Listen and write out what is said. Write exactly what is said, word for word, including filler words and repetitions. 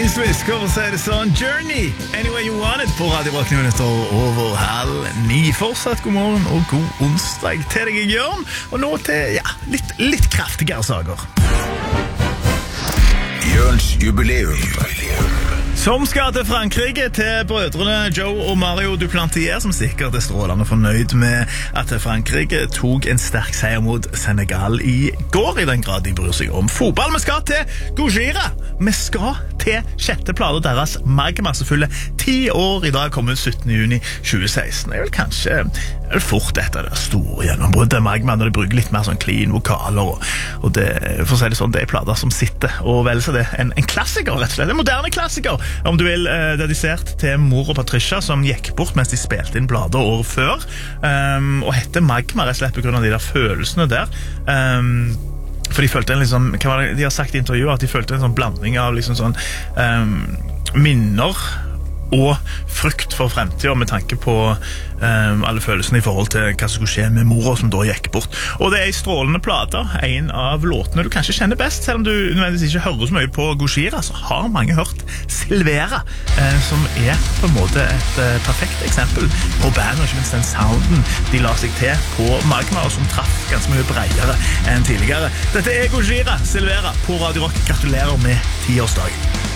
Swisk, for å si det sånn. Journey, Anyway You Want It, på Radio Rock minutter over halv ni. Fortsatt god morgen og god onsdag til deg, Jørn. Og nå til, ja, litt, litt kraftigere saker. Jørns jubileum. Som skal til Frankrike, til brødrene Joe og Mario Duplantier, som sikkert er strålende fornøyd med at Frankrike tok en sterk seier mot Senegal i går, i den grad de bryr seg om fotball. Vi skal til Gojira. Vi skal til sjette plate deres, Magma, som fyller ti år i dag, kommer syttende juni tjue seksten. Det er vel kanskje er det fort etter det store gjennombruddet Magma, når de bruker litt mer sånn clean vokaler, og, og det, for å si det sånn, det er plater som sitter, og vel så det er en, en klassiker, rett og slett, en moderne klassiker, om du vil, eh, dedisert til mor og Patricia, som gikk bort mens de spilte inn blader år før, um, og hette Magma, rett og slett på grunn av de der følelsene der. Um, for de følte en liksom, hva var det de har sagt i intervjuet, at de følte en sånn blanding av liksom sånn um, minner og frykt for fremtiden, med tanke på um, alle følelsene i forhold til hva som skulle skje med mora som da gikk bort. Og det er en strålende plate, en av låtene du kanskje kjenner best, selv om du nødvendigvis ikke hører så mye på Gojira, så har mange hørt Silvera, eh, som er på en måte et eh, perfekt eksempel på band, og ikke minst den sounden de la seg til på Magma, og som traff ganske mye bredere enn tidligere. Dette er Gojira, Silvera, på Radio Rock. Gratulerer med tiårsdagen.